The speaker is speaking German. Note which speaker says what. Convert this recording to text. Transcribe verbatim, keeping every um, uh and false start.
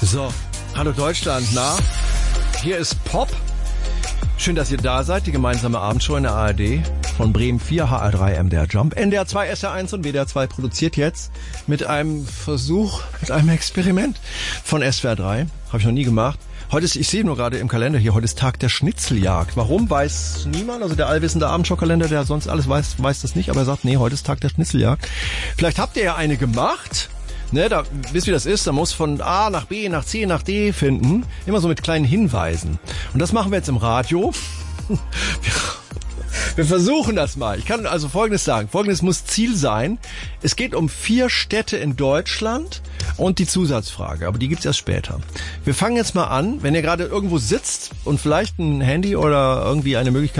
Speaker 1: So, hallo Deutschland, na? Hier ist Pop. Schön, dass ihr da seid, die gemeinsame Abendshow in der A R D. Von Bremen vier, H R drei, M D R Jump, N D R zwei, S R eins und W D R zwei produziert jetzt mit einem Versuch, mit einem Experiment von S W R drei. Habe ich noch nie gemacht. Heute ist, ich sehe nur gerade im Kalender hier, heute ist Tag der Schnitzeljagd. Warum, weiß niemand. Also der allwissende Abendschau-Kalender, der sonst alles weiß, weiß das nicht. Aber er sagt, nee, heute ist Tag der Schnitzeljagd. Vielleicht habt ihr ja eine gemacht. Ne, da, wisst ihr, wie das ist? Da muss von A nach B, nach C, nach D finden. Immer so mit kleinen Hinweisen. Und das machen wir jetzt im Radio. Wir versuchen das mal. Ich kann also Folgendes sagen. Folgendes muss Ziel sein. Es geht um vier Städte in Deutschland und die Zusatzfrage. Aber die gibt's erst später. Wir fangen jetzt mal an. Wenn ihr gerade irgendwo sitzt und vielleicht ein Handy oder irgendwie eine Möglichkeit